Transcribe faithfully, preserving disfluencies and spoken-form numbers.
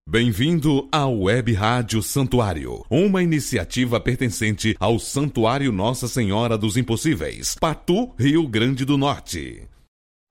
Bem-vindo à Web Rádio Santuário, uma iniciativa pertencente ao Santuário Nossa Senhora dos Impossíveis, Patu, Rio Grande do Norte.